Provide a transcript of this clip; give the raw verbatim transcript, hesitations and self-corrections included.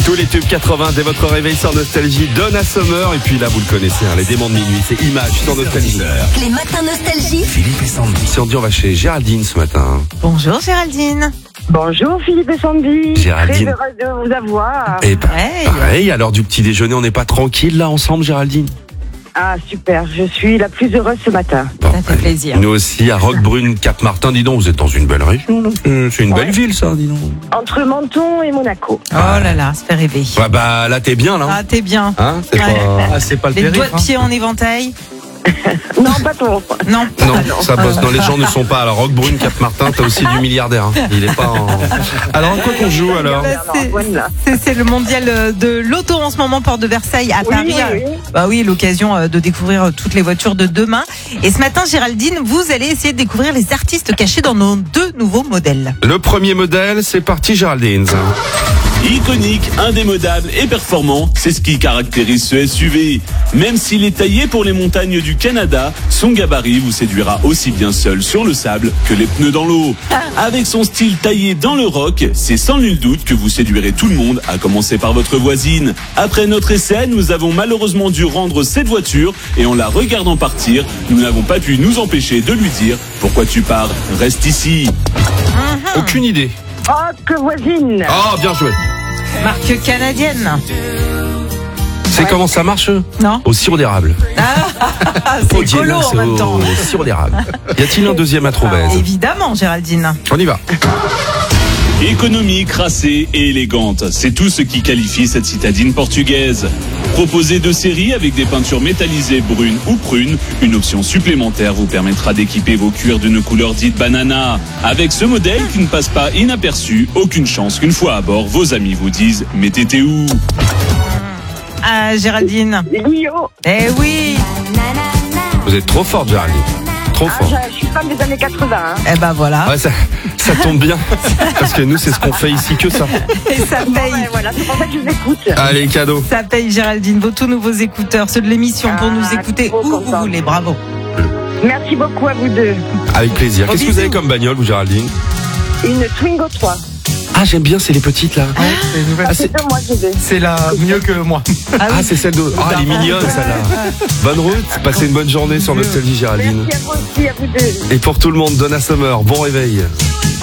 Tous les tubes quatre-vingts dès votre réveil sur Nostalgie, Donna Summer. Et puis là, vous le connaissez, hein, les démons de minuit, c'est Image sur Nostalgie. Les matins Nostalgie. Philippe et Sandy. Si on dit, on va chez Géraldine ce matin. Bonjour Géraldine. Bonjour Philippe et Sandy. Géraldine. Très heureuse de vous avoir. Et bah, Hey. pareil, à l'heure du petit déjeuner, on n'est pas tranquille là ensemble, Géraldine? Ah super, je suis la plus heureuse ce matin. Bon, Ça fait allez. plaisir. Nous aussi, à Roquebrune, Cap-Martin, dis donc, vous êtes dans une belle région. là. Euh, C'est une belle Ouais. ville, ça, dis donc. Entre Menton et Monaco. Oh là là, ça fait rêver. Ouais, bah là, t'es bien, là. Ah, t'es bien. Hein, c'est Ouais. pas... Ah, c'est pas le Les périph'. doigts de pied en éventail. Non, pas trop. Non. Non, ça bosse. Non, les gens ne sont pas à la Roquebrune, Cap-Martin, t'as aussi du milliardaire. Hein. Il est pas en... Alors, à quoi qu'on joue, alors? Bah, c'est- Voilà. c'est- C'est le mondial de l'auto en ce moment, porte de Versailles à Oui, Paris. oui, oui. Bah oui, l'occasion euh, de découvrir toutes les voitures de demain. Et ce matin, Géraldine, vous allez essayer de découvrir les artistes cachés dans nos deux nouveaux modèles. Le premier modèle, c'est parti, Géraldine. Iconique, indémodable et performant, c'est ce qui caractérise ce S U V. Même s'il est taillé pour les montagnes du Canada, son gabarit vous séduira aussi bien seul sur le sable que les pneus dans l'eau. Avec son style taillé dans le rock, c'est sans nul doute que vous séduirez tout le monde, à commencer par votre voisine. Après notre essai, nous avons malheureusement dû rendre cette voiture et en la regardant partir, nous n'avons pas pu nous empêcher de lui dire « Pourquoi tu pars? Reste ici !» Aucune idée. Oh, que voisine. Oh, bien joué. Marque canadienne. C'est comment ça marche? Non. Au sirop d'érable. Ah, Au c'est écolo en c'est même au temps. sirop d'érable. Y a-t-il un deuxième à trouver? Évidemment, Géraldine. On y va. Économique, racée et élégante, c'est tout ce qui qualifie cette citadine portugaise. Proposée de série avec des peintures métallisées brunes ou prunes, une option supplémentaire vous permettra d'équiper vos cuirs d'une couleur dite banana. Avec ce modèle qui ne passe pas inaperçu, aucune chance qu'une fois à bord, vos amis vous disent « Mais t'étais où ?» Ah, Géraldine. Lio. Eh oui. Vous êtes trop forte, Géraldine. Trop Ah, fort. je, je suis femme des années quatre-vingts. Hein. Eh ben voilà. Ouais, ça, ça tombe bien. Parce que nous, c'est ce qu'on fait ici que ça. Et ça Bon, paye. ben, voilà, c'est pour ça que je vous écoute. Allez, cadeau. Ça paye, Géraldine, vos tous nouveaux écouteurs, ceux de l'émission, pour Ah, nous écouter trop où vous contente. voulez. Bravo. Merci beaucoup à vous deux. Avec plaisir. Gros Qu'est-ce que vous avez bisous. comme bagnole, vous, Géraldine? Une Twingo trois. Ah, j'aime bien, c'est les petites, là. C'est une nouvelle. Ah, C'est c'est... de moi que j'ai. C'est la mieux que moi. Ah, c'est celle de... Ah, elle est mignonne, celle-là. Bonne route. Passez une bonne journée sur Nostalgie, Géraldine. Merci à vous aussi, à vous deux. Et pour tout le monde, Donna Summer, bon réveil.